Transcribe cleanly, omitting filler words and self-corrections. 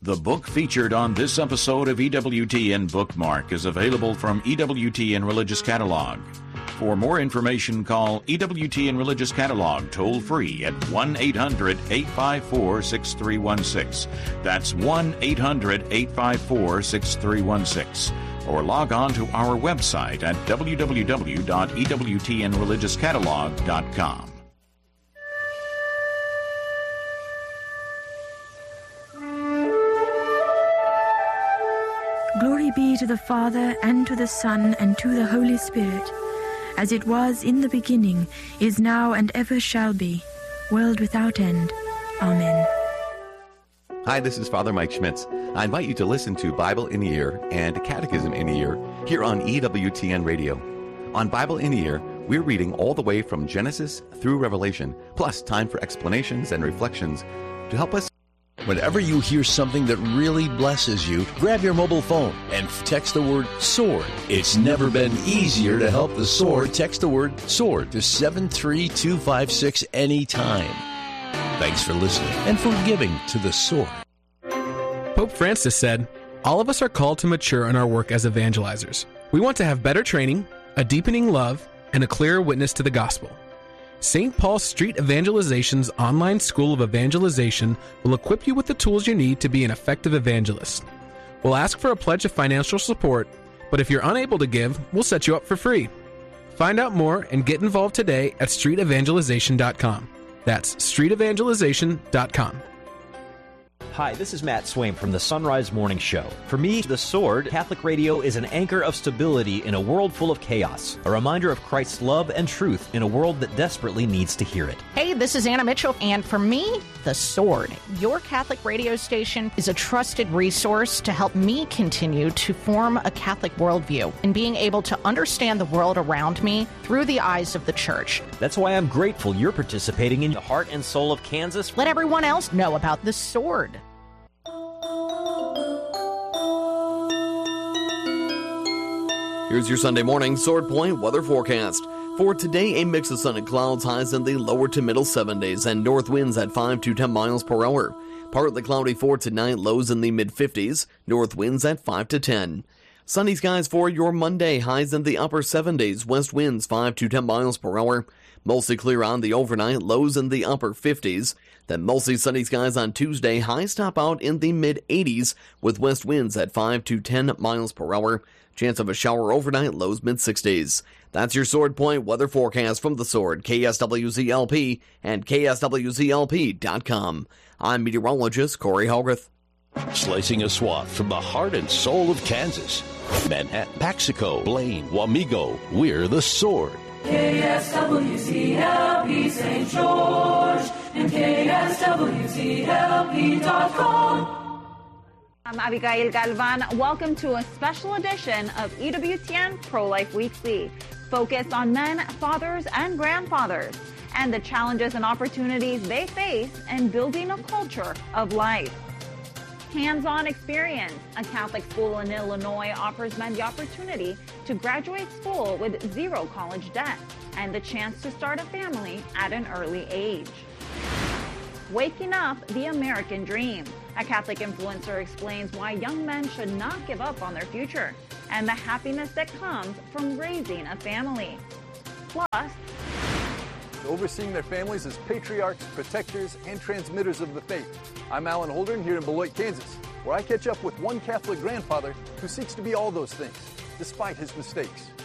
The book featured on this episode of EWTN Bookmark is available from EWTN Religious Catalog. For more information, call EWTN Religious Catalog toll-free at 1-800-854-6316. That's 1-800-854-6316. Or log on to our website at www.ewtnreligiouscatalog.com. Glory be to the Father, and to the Son, and to the Holy Spirit, as it was in the beginning, is now, and ever shall be, world without end. Amen. Hi, this is Father Mike Schmitz. I invite you to listen to Bible in a Year and Catechism in a Year here on EWTN Radio. On Bible in a Year, we're reading all the way from Genesis through Revelation, plus time for explanations and reflections to help us. Whenever you hear something that really blesses you, grab your mobile phone and text the word SWORD. It's never been easier to help the SWORD. Text the word SWORD to 73256 anytime. Thanks for listening and for giving to the SWORD. Pope Francis said, "All of us are called to mature in our work as evangelizers. We want to have better training, a deepening love, and a clearer witness to the gospel. St. Paul Street Evangelization's online school of evangelization will equip you with the tools you need to be an effective evangelist. We'll ask for a pledge of financial support, but if you're unable to give, we'll set you up for free. Find out more and get involved today at streetevangelization.com. That's streetevangelization.com. Hi, this is Matt Swaim from the Sunrise Morning Show. For me, the Sword, Catholic radio is an anchor of stability in a world full of chaos, a reminder of Christ's love and truth in a world that desperately needs to hear it. Hey, this is Anna Mitchell, and for me, the Sword, your Catholic radio station, is a trusted resource to help me continue to form a Catholic worldview and being able to understand the world around me through the eyes of the Church. That's why I'm grateful you're participating in the heart and soul of Kansas. Let everyone else know about the Sword. Here's your Sunday morning Sword Point weather forecast. For today, a mix of sun and clouds, highs in the lower to middle 70s, and north winds at 5 to 10 miles per hour. Partly cloudy for tonight, lows in the mid-50s, north winds at 5 to 10. Sunny skies for your Monday, highs in the upper 70s, west winds 5 to 10 miles per hour. Mostly clear on the overnight, lows in the upper 50s. Then mostly sunny skies on Tuesday, highs top out in the mid-80s, with west winds at 5 to 10 miles per hour. Chance of a shower overnight, lows mid-60s. That's your Sword Point weather forecast from the Sword, KSWZLP, and KSWZLP.com. I'm meteorologist Corey Hogarth. Slicing a swath from the heart and soul of Kansas. Manhattan, Paxico, Blaine, Wamego, we're the Sword. KSWZLP St. George and KSWZLP.com. I'm Abigail Galvan. Welcome to a special edition of EWTN Pro-Life Weekly, focused on men, fathers, and grandfathers, and the challenges and opportunities they face in building a culture of life. Hands-on experience. A Catholic school in Illinois offers men the opportunity to graduate school with zero college debt and the chance to start a family at an early age. Waking up the American dream. A Catholic influencer explains why young men should not give up on their future and the happiness that comes from raising a family. Plus, overseeing their families as patriarchs, protectors, and transmitters of the faith. I'm Alan Holdren here in Beloit, Kansas, where I catch up with one Catholic grandfather who seeks to be all those things, despite his mistakes.